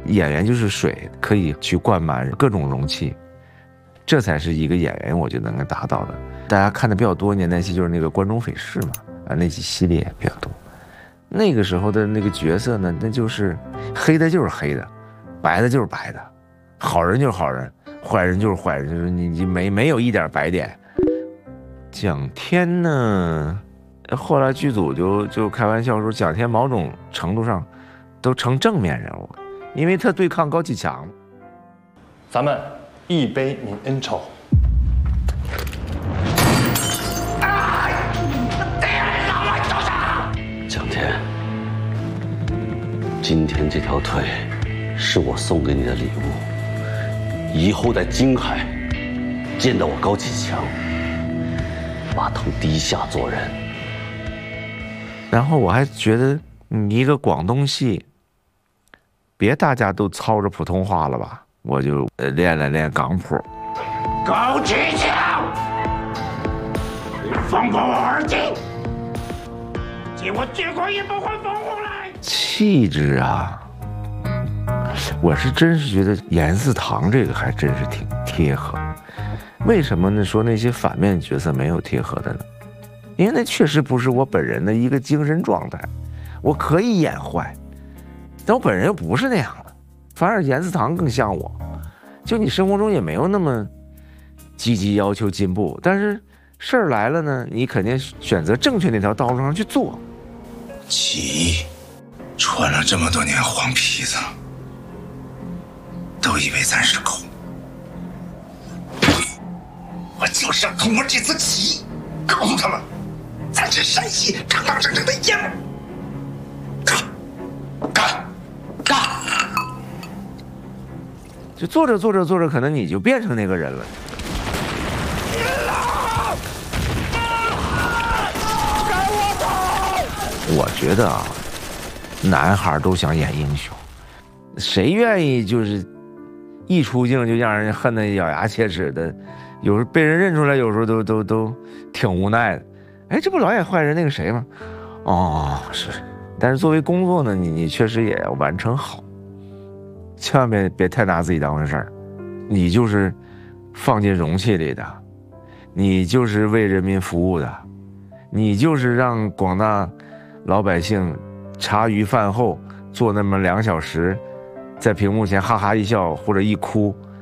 演员就是水，可以去灌满各种容器，这才是一个演员我觉得能够达到的。大家看的比较多年代戏就是那个《关中匪事》嘛，那几系列比较多。那个时候的那个角色呢，那就是黑的就是黑的，白的就是白的，好人就是好人，坏人就是坏人，就是你没有一点白点。蒋天呢，后来剧组就开玩笑说，蒋天某种程度上都成正面人物，因为他对抗高启强。 咱们一杯泯恩仇。 蒋天，今天这条腿是我送给你的礼物，以后在京海见到我高启强，把头低下做人。 然后我还觉得你一个广东戏，别大家都操着普通话了吧，我就练了练港普。 高启强，你放过我儿子，借我结果也不会放过来。 气质啊，我是真是觉得严嗣堂这个还真是挺贴合。为什么呢？说那些反面角色没有贴合的呢？因为那确实不是我本人的一个精神状态。我可以演坏，但我本人又不是那样的，反而严嗣堂更像我。就你生活中也没有那么积极要求进步，但是事儿来了呢，你肯定选择正确那条道路上去做。 起义穿了这么多年黄皮子，都以为咱是狗。我就是要通过这次起义，告诉他们，咱是山西堂堂正正的爷们儿。干！ 就做着，可能你就变成那个人了。我觉得啊，男孩都想演英雄，谁愿意就是一出镜就让人恨得咬牙切齿的？有时候被人认出来，有时候都挺无奈的。哎，这不老演坏人那个谁吗？哦，是。但是作为工作呢，你确实也要完成好，千万别太拿自己当回事儿。你就是放进容器里的，你就是为人民服务的，你就是让广大老百姓茶余饭后坐那么2小时，在屏幕前哈哈一笑或者一哭，